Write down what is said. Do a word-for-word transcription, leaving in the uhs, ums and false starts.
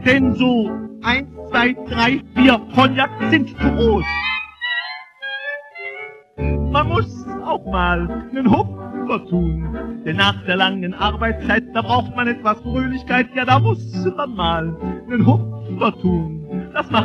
denn so eins, zwei, drei, vier Cognac sind zu groß. Man muss auch mal nen Hupfer tun, denn nach der langen Arbeitszeit, da braucht man etwas Fröhlichkeit, ja, da muss man mal nen Hupfer tun. Das macht